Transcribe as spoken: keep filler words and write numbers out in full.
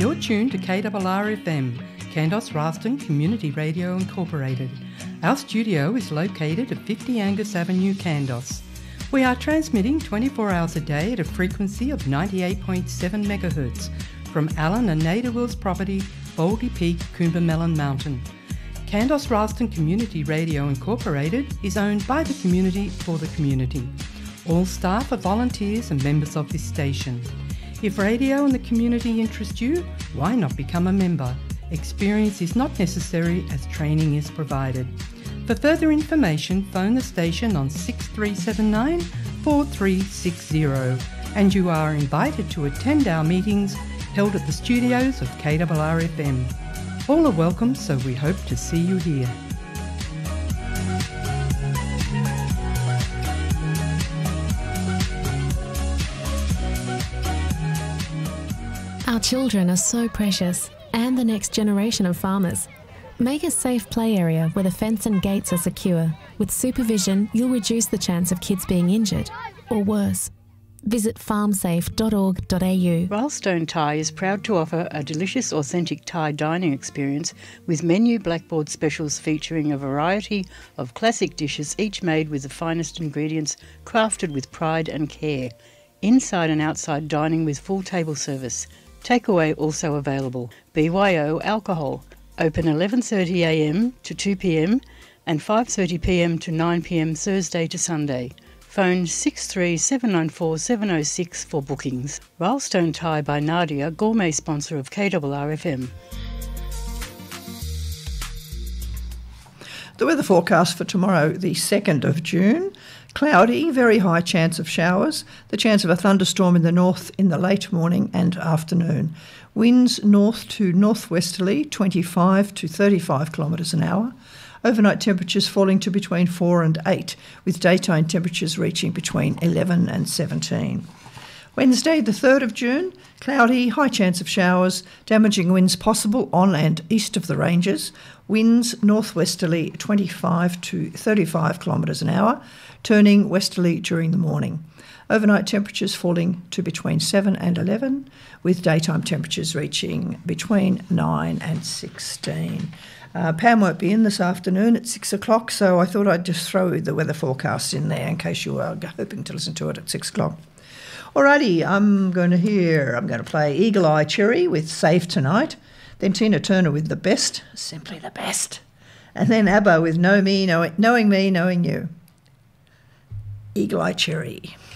You're tuned to K R R F M, Kandos Ralston Community Radio Incorporated. Our studio is located at fifty Angus Avenue, Kandos. We are transmitting twenty-four hours a day at a frequency of ninety-eight point seven megahertz from Alan and Nada Will's property, Baldy Peak, Coombermelon Mountain. Kandos Ralston Community Radio Incorporated is owned by the community for the community. All staff are volunteers and members of this station. If radio and the community interest you, why not become a member? Experience is not necessary as training is provided. For further information, phone the station on six three seven nine, four three six zero, and you are invited to attend our meetings held at the studios of K R R F M. All are welcome, so we hope to see you here. Our children are so precious, and the next generation of farmers. Make a safe play area where the fence and gates are secure. With supervision, you'll reduce the chance of kids being injured, or worse. Visit farm safe dot org dot a u. Ralstone Thai is proud to offer a delicious, authentic Thai dining experience with menu blackboard specials featuring a variety of classic dishes, each made with the finest ingredients, crafted with pride and care. Inside and outside dining with full table service. Takeaway also available. B Y O alcohol. Open eleven thirty a m to two p m and five thirty p m to nine p m Thursday to Sunday. Phone six three seven nine four seven zero six for bookings. Ralstone Thai by Nadia, gourmet sponsor of K R R F M. The weather forecast for tomorrow, the second of June. Cloudy, very high chance of showers. The chance of a thunderstorm in the north in the late morning and afternoon. Winds north to northwesterly, twenty-five to thirty-five kilometres an hour. Overnight temperatures falling to between four and eight, with daytime temperatures reaching between eleven and seventeen. Wednesday, the third of June, cloudy, high chance of showers, damaging winds possible on and east of the ranges. Winds northwesterly, twenty-five to thirty-five kilometres an hour, turning westerly during the morning. Overnight temperatures falling to between seven and eleven, with daytime temperatures reaching between nine and sixteen. Uh, Pam won't be in this afternoon at six o'clock, so I thought I'd just throw the weather forecast in there in case you are hoping to listen to it at six o'clock. Alrighty, I'm going to hear, I'm going to play Eagle Eye Cherry with Save Tonight, then Tina Turner with The Best, Simply the Best, and then ABBA with Know Me, know, Knowing Me, Knowing You. Eagle Eye Cherry.